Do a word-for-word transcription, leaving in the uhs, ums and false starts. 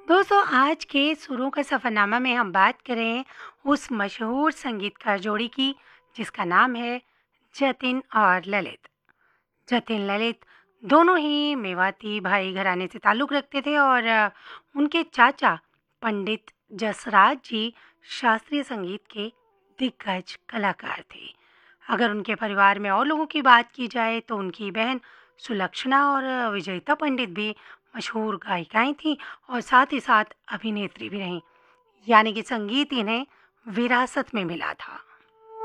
दोस्तों, आज के सुरों का सफ़रनामा में हम बात करें उस मशहूर संगीतकार जोड़ी की जिसका नाम है जतिन और ललित। जतिन ललित दोनों ही मेवाती भाई घराने से ताल्लुक़ रखते थे और अ, उनके चाचा पंडित जसराज जी शास्त्रीय संगीत के दिग्गज कलाकार थे। अगर उनके परिवार में और लोगों की बात की जाए तो उनकी बहन सुलक्षणा और अ, विजेता पंडित भी मशहूर गायिकाएँ थीं और साथ ही साथ अभिनेत्री भी रहीं। यानी कि संगीत इन्हें विरासत में मिला था।